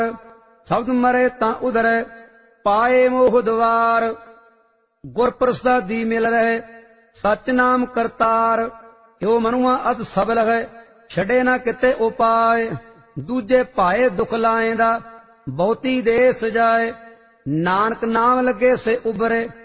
शब्द मरे तां उधरै पाए मोह द्वार। गुर प्रसादी मिल रहे सच नाम करतार। यो मनुआ अत सबल है छड़े ना किते उपाय। दूजे पाए दुख लाएंदा बहुती देस जाए। नानक नाम लगे से उबरे